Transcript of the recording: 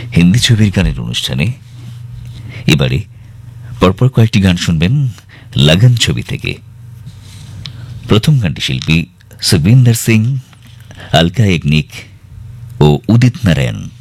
হিন্দি ছবির গানের অনুষ্ঠানে এবারে পরপর কয়েকটি গান শুনবেন লগন ছবি থেকে। প্রথম গানটি শিল্পী সুখবিন্দর সিং, আলকা ইয়াগনিক ও উদিত নারায়ণ।